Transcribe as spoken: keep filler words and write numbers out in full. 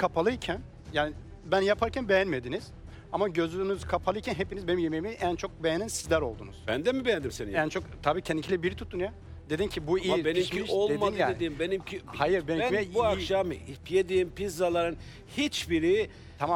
kapalıyken, yani ben yaparken beğenmediniz. Ama gözünüz kapalıyken hepiniz benim yemeğimi en çok beğenen sizler oldunuz. Ben de mi beğendim seni? En çok tabii kendiyle biri tuttun ya. Dedin ki bu iyi Ama benimki pişmiş olmadı dedin yani. dediğim benimki. Hayır, benimki ben bu iyi. akşam yediğim pizzaların hiçbiri Tamam.